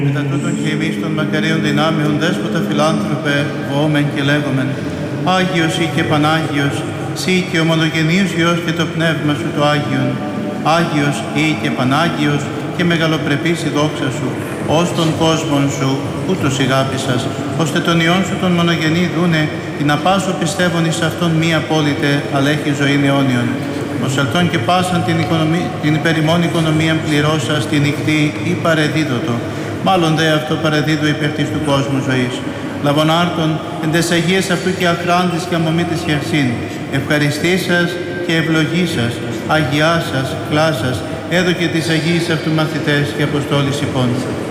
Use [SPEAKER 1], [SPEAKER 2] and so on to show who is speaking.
[SPEAKER 1] Μετά τούτον και εμείς των μακαρίων δυνάμεων δέσποτα φιλάνθρωπε, βοόμεν και λέγομεν, Άγιος ή και Πανάγιος, Συ και ο μονογενής Υιός και το Πνεύμα Σου το Άγιον, Άγιος ή και Πανάγιος και μεγαλοπρεπής η δόξα Σου, ως τον κόσμον Σου, ούτως ηγάπησας, ώστε τον Υιόν Σου τον μονογενή δούνε, την απάσο πιστεύων εις Αυτόν μη απόλυτε, αλλά έχει ζωήν αιώνιον. Ως ελτών και πάσαν την υπερημών οικονομίαν πληρώσας την νυχτή ή παρεδίδωτο, μάλλον δε αυτό παρεδίδω υπέρ της του κόσμου ζωής. Λαβωνάρτων, εν τες Αγίες αυτού και αχράντης και αμομήτης χερσίν, ευχαριστήσας και ευλογήσας, αγιάσας, κλάσας, έδωκε τις Αγίες αυτού μαθητές και Αποστόλης υπών.